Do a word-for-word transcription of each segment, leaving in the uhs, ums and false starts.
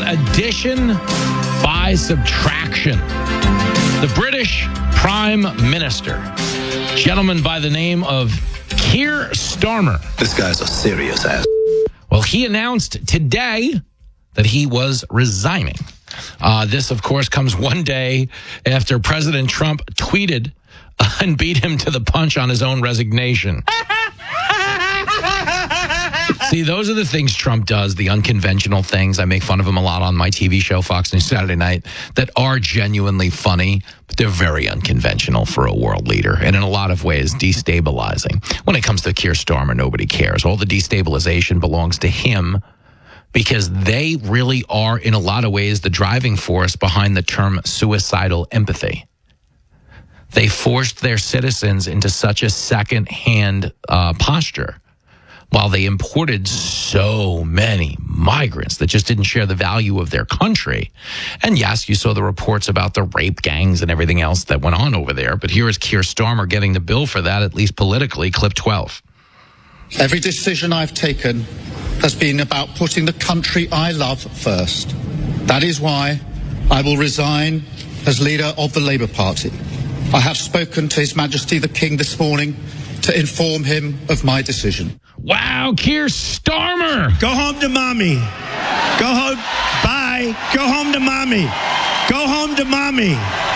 addition by subtraction. The British Prime Minister, gentleman by the name of Keir Starmer. This guy's a serious ass. Well, he announced today that he was resigning. Uh, this, of course, comes one day after President Trump tweeted uh, and beat him to the punch on his own resignation. See, those are the things Trump does, the unconventional things. I make fun of him a lot on my T V show, Fox News Saturday Night, that are genuinely funny, but they're very unconventional for a world leader and in a lot of ways destabilizing. When it comes to Keir Starmer, nobody cares. All the destabilization belongs to him because they really are, in a lot of ways, the driving force behind the term suicidal empathy. They forced their citizens into such a second-hand uh, posture while they imported so many migrants that just didn't share the value of their country. And yes, you saw the reports about the rape gangs and everything else that went on over there. But here is Keir Starmer getting the bill for that, at least politically, clip twelve. Every decision I've taken has been about putting the country I love first. That is why I will resign as leader of the Labour Party. I have spoken to His Majesty the King this morning to inform him of my decision. Wow, Keir Starmer! Go home to mommy. Go home. Bye. Go home to mommy. Go home to mommy.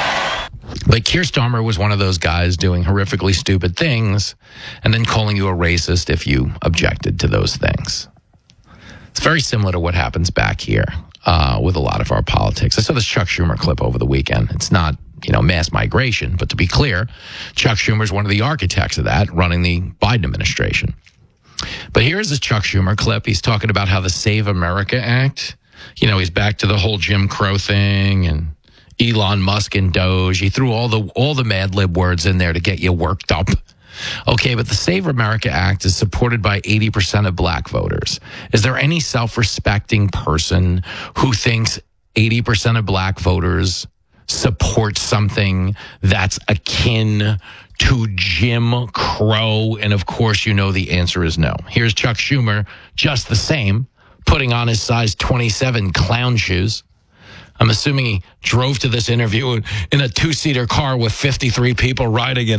But Keir Starmer was one of those guys doing horrifically stupid things and then calling you a racist if you objected to those things. It's very similar to what happens back here uh, with a lot of our politics. I saw this Chuck Schumer clip over the weekend. It's not, you know, mass migration, but to be clear, Chuck Schumer is one of the architects of that, running the Biden administration. But here's this Chuck Schumer clip. He's talking about how the Save America Act, you know, he's back to the whole Jim Crow thing and Elon Musk and Doge. He threw all the all the Mad Lib words in there to get you worked up. Okay, but the Save America Act is supported by eighty percent of black voters. Is there any self-respecting person who thinks eighty percent of black voters support something that's akin to Jim Crow? And of course, you know the answer is no. Here's Chuck Schumer, just the same, putting on his size twenty-seven clown shoes. I'm assuming he drove to this interview in a two-seater car with fifty-three people riding in